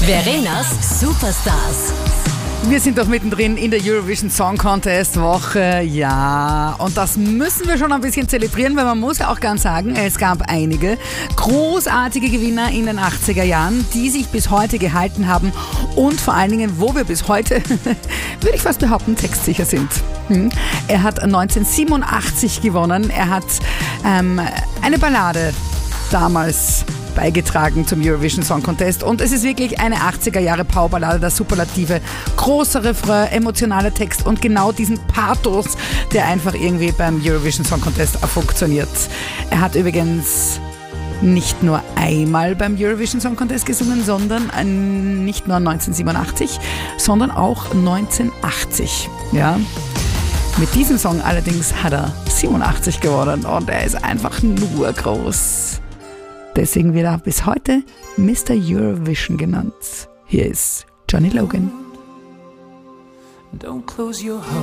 Verenas Superstars. Wir sind doch mittendrin in der Eurovision Song Contest Woche, ja. Und das müssen wir schon ein bisschen zelebrieren, weil man muss ja auch ganz sagen, es gab einige großartige Gewinner in den 80er Jahren, die sich bis heute gehalten haben und vor allen Dingen, wo wir bis heute, würde ich fast behaupten, textsicher sind. Er hat 1987 gewonnen, er hat eine Ballade damals beigetragen zum Eurovision Song Contest und es ist wirklich eine 80er Jahre Powerballade, der Superlative, großer Refrain, emotionaler Text und genau diesen Pathos, der einfach irgendwie beim Eurovision Song Contest funktioniert. Er hat übrigens nicht nur einmal beim Eurovision Song Contest gesungen, sondern nicht nur 1987, sondern auch 1980. Ja. Mit diesem Song allerdings hat er 87 gewonnen und er ist einfach nur groß. Deswegen wird er bis heute Mr. Eurovision genannt. Hier ist Johnny Logan. Don't close your heart.